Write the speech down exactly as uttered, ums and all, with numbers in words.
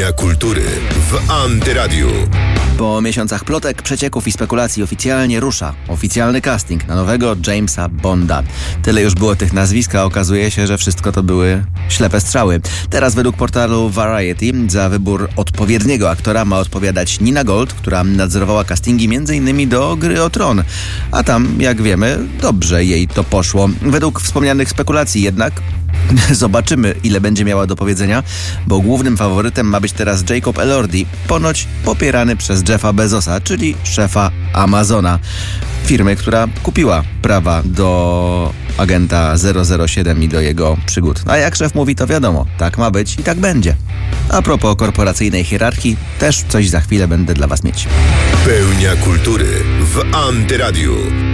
Pełnia kultury w Antyradiu. Po miesiącach plotek, przecieków i spekulacji oficjalnie rusza oficjalny casting na nowego Jamesa Bonda. Tyle już było tych nazwisk, a okazuje się, że wszystko to były ślepe strzały. Teraz według portalu Variety za wybór odpowiedniego aktora ma odpowiadać Nina Gold, która nadzorowała castingi między innymi do Gry o Tron. A tam, jak wiemy, dobrze jej to poszło. Według wspomnianych spekulacji jednak zobaczymy, ile będzie miała do powiedzenia, bo głównym faworytem ma być teraz Jacob Elordi, ponoć popierany przez Jeffa Bezosa, czyli szefa Amazona, firmy, która kupiła prawa do agenta zero zero siedem i do jego przygód. A jak szef mówi, to wiadomo, tak ma być i tak będzie. A propos korporacyjnej hierarchii, też coś za chwilę będę dla Was mieć. Pełnia kultury w Antyradiu.